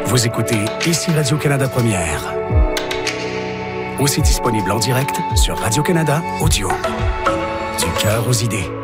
Vous écoutez ici Radio-Canada Première. Aussi disponible en direct sur Radio-Canada Audio. Du cœur aux idées.